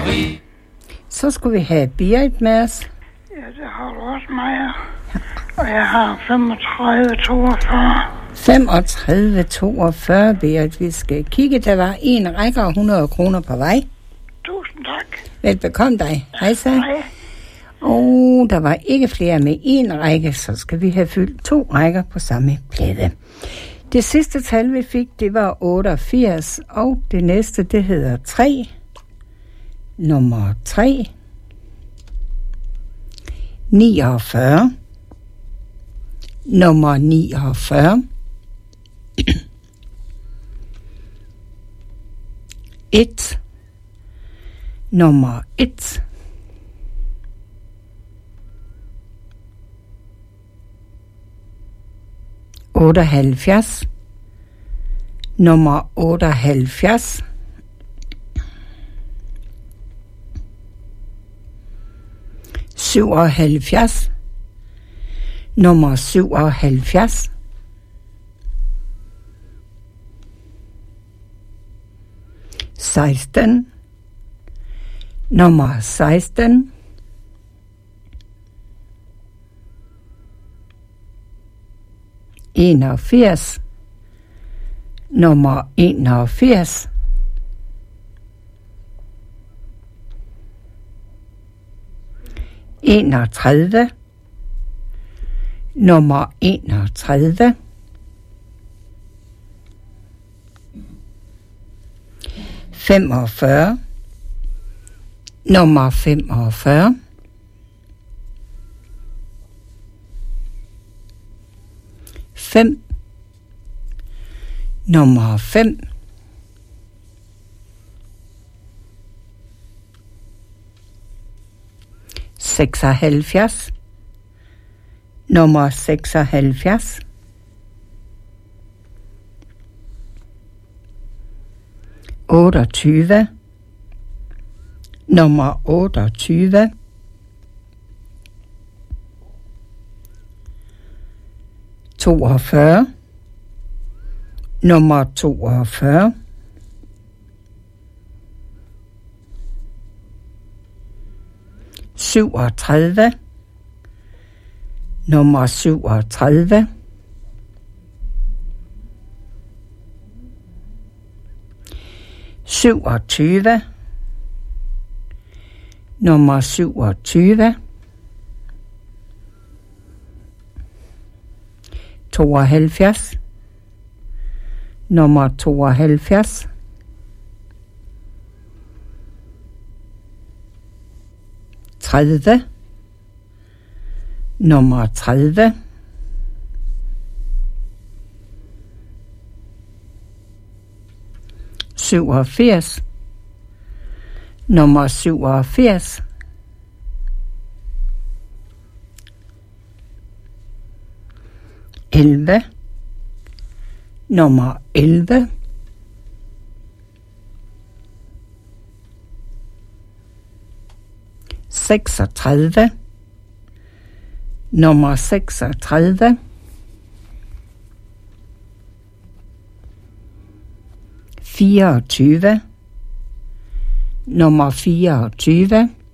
Så skulle vi have Berit med os. Ja, det har du også mig. Og jeg har 35-42. 35-42, Berit. Vi skal kigge. Der var en række og 100 kroner på vej. Tusind tak. Velbekomme dig. Hej så. Hej. Og der var ikke flere med en række, så skal vi have fyldt 2 rækker på samme plade. Det sidste tal, vi fik, det var 88, og det næste, det hedder 3. Nummer 3. 49. Nummer 49. 1. Nummer 1. 78. Nummer 78. 77. Nummer 77. 16. Nummer 16. 81. Nummer 81. 31. Nummer 31. 45. Nummer 45. 5. Nummer 5. 76. Nummer 76. 28. Nummer 28. 42. Nummer 42. 37. Nummer 37. 27. Nummer 27. 72. Nummer 72. 30. Nummer 30. 87. Nummer 87. 11. Nummer 11. 36. Nummer 36. 24. Nummer 24.